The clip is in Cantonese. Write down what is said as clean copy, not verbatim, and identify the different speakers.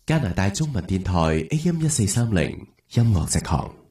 Speaker 1: 加拿大中文電台 AM 1430音樂直航。